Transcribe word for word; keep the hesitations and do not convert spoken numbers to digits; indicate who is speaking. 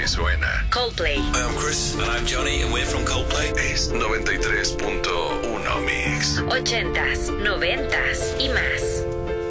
Speaker 1: así suena.
Speaker 2: Coldplay.
Speaker 3: Hi, I'm Chris. And I'm Johnny, and we're from Coldplay.
Speaker 1: Es noventa y tres punto uno Mix.
Speaker 2: Ochentas, noventas y más.